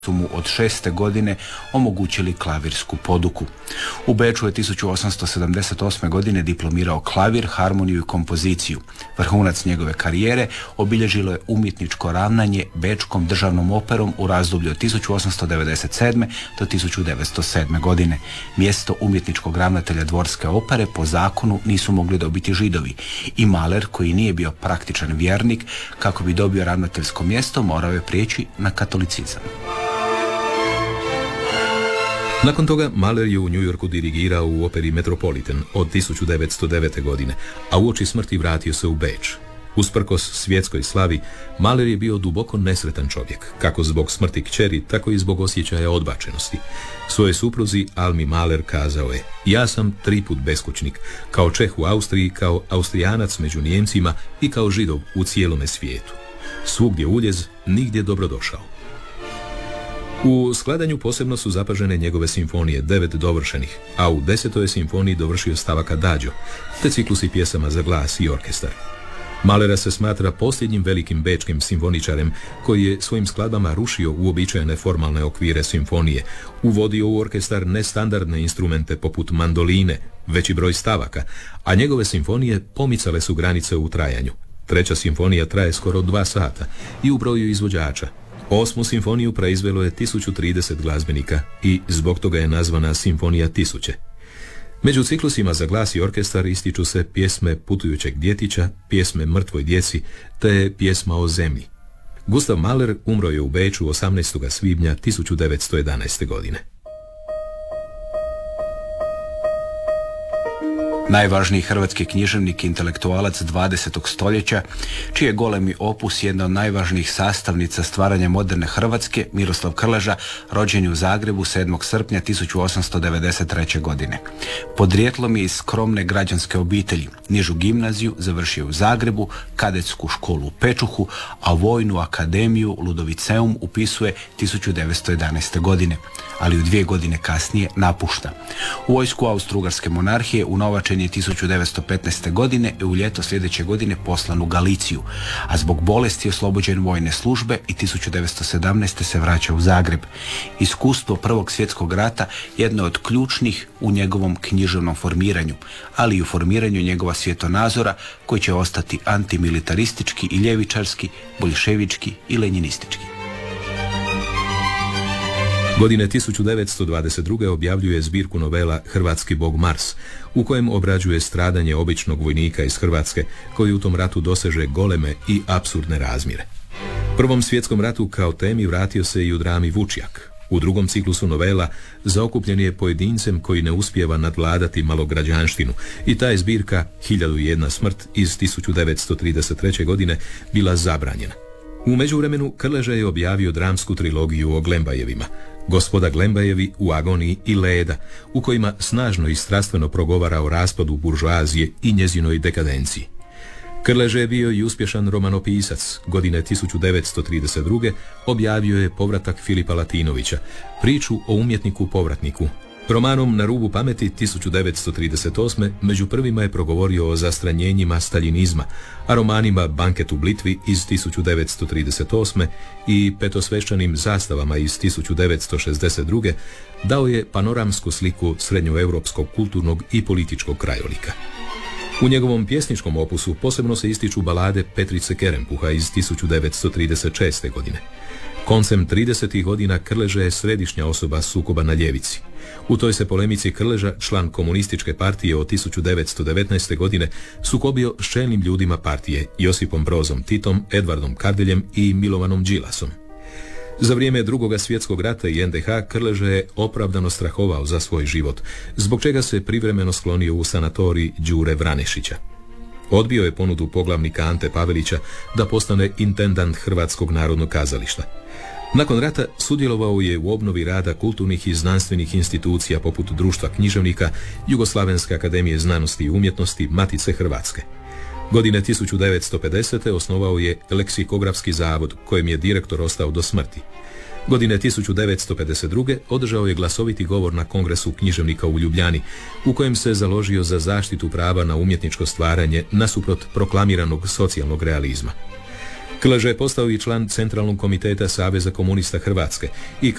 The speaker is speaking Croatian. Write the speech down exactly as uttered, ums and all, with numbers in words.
su mu od šeste godine omogućili klavirsku poduku. U Beču je tisuću osamsto sedamdeset osme. godine diplomirao klavir, harmoniju i kompoziciju. Vrhunac njegove karijere obilježilo je umjetničko ravnanje Bečkom državnom operom u razdoblju od tisuću osamsto devedeset sedme. do tisuću devetsto sedme. godine. Mjesto umjetničkog ravnatelja dvorske opere po zakonu nisu mogli dobiti Židovi i Mahler, koji nije bio praktičan vjernik, kako bi dobio ravnateljsko mjesto, morao je prijeći na katolicizam. Nakon toga Mahler je u New Yorku dirigirao u operi Metropolitan od tisuću devetsto devete. godine, a uoči smrti vratio se u Beč. Usprkos svjetskoj slavi, Mahler je bio duboko nesretan čovjek, kako zbog smrti kćeri, tako i zbog osjećaja odbačenosti. Svojoj supruzi Almi Mahler kazao je: "Ja sam triput beskućnik, kao Čeh u Austriji, kao Austrijanac među Nijemcima i kao Židov u cijelome svijetu. Svugdje uljez, nigdje dobrodošao." U skladanju posebno su zapažene njegove simfonije, devet dovršenih, a u desetoj simfoniji dovršio stavak Adagio, te ciklusi pjesama za glas i orkestar. Mahlera se smatra posljednjim velikim bečkim simfoničarem koji je svojim skladbama rušio uobičajene formalne okvire simfonije, uvodio u orkestar nestandardne instrumente poput mandoline, veći broj stavaka, a njegove simfonije pomicale su granice u trajanju. Treća simfonija traje skoro dva sata i u broju izvođača. Osmu simfoniju proizvelo je tisuću trideset glazbenika i zbog toga je nazvana Simfonija tisuće. Među ciklusima za glas i orkestar ističu se pjesme Putujućeg djetića, pjesme Mrtvoj djeci te pjesma o zemlji. Gustav Mahler umro je u Beču osamnaestog svibnja tisuću devetsto jedanaeste. godine. Najvažniji hrvatski književnik i intelektualac dvadesetog stoljeća, čiji je golemi opus jedna od najvažnijih sastavnica stvaranja moderne Hrvatske, Miroslav Krleža, rođen je u Zagrebu sedmog srpnja tisuću osamsto devedeset treće. godine. Podrijetlom je iz skromne građanske obitelji. Nižu gimnaziju završio u Zagrebu, kadetsku školu u Pečuhu, a vojnu akademiju Ludoviceum upisuje tisuću devetsto jedanaeste. godine, ali u dvije godine kasnije napušta. U vojsku Austro-Ugarske monarhije unovačen je tisuću devetsto petnaeste. godine i u ljeto sljedeće godine poslan u Galiciju, a zbog bolesti oslobođen vojne službe i tisuću devetsto sedamnaeste. se vraća u Zagreb. Iskustvo Prvog svjetskog rata jedno je od ključnih u njegovom književnom formiranju, ali i u formiranju njegova svjetonazora koji će ostati antimilitaristički i ljevičarski, boljševički i lenjinistički. Godine tisuću devetsto dvadeset druge. objavljuje zbirku novela Hrvatski bog Mars, u kojem obrađuje stradanje običnog vojnika iz Hrvatske koji u tom ratu doseže goleme i apsurdne razmjere. Prvom svjetskom ratu kao temi vratio se i u drami Vučjak. U drugom ciklusu novela zaokupljen je pojedincem koji ne uspijeva nadvladati malograđanštinu i ta je zbirka Hiljadu i jedna smrt iz tisuću devetsto trideset treće. godine bila zabranjena. U međuvremenu Krleža je objavio dramsku trilogiju o Glembajevima, Gospoda Glembajevi u agoniji i Leda, u kojima snažno i strastveno progovara o raspadu buržoazije i njezinoj dekadenciji. Krleža je bio i uspješan romanopisac. Godine tisuću devetsto trideset druge. objavio je Povratak Filipa Latinovića, priču o umjetniku povratniku. Romanom Na rubu pameti tisuću devetsto trideset osme. među prvima je progovorio o zastranjenjima staljinizma, a romanima Banket u Blitvi iz tisuću devetsto trideset osme. i Petosvešćanim zastavama iz tisuću devetsto šezdeset druge. dao je panoramsku sliku srednjoevropskog kulturnog i političkog krajolika. U njegovom pjesničkom opusu posebno se ističu balade Petrice Kerempuha iz tisuću devetsto trideset šeste. godine. Koncem tridesetih godina Krleža je središnja osoba sukoba na ljevici. U toj se polemici Krleža, član komunističke partije od tisuću devetsto devetnaeste. godine, sukobio s čelnim ljudima partije, Josipom Brozom Titom, Edvardom Kardeljem i Milovanom Đilasom. Za vrijeme Drugoga svjetskog rata i en de ha Krleža je opravdano strahovao za svoj život, zbog čega se privremeno sklonio u sanatorij Đure Vranešića. Odbio je ponudu poglavnika Ante Pavelića da postane intendant Hrvatskog narodnog kazališta. Nakon rata sudjelovao je u obnovi rada kulturnih i znanstvenih institucija poput Društva književnika, Jugoslavenske akademije znanosti i umjetnosti, Matice Hrvatske. Godine tisuću devetsto pedesete. osnovao je Leksikografski zavod, kojem je direktor ostao do smrti. Godine tisuću devetsto pedeset druge. održao je glasoviti govor na Kongresu književnika u Ljubljani, u kojem se založio za zaštitu prava na umjetničko stvaranje nasuprot proklamiranog socijalnog realizma. Krleža je postao i član Centralnog komiteta Saveza komunista Hrvatske i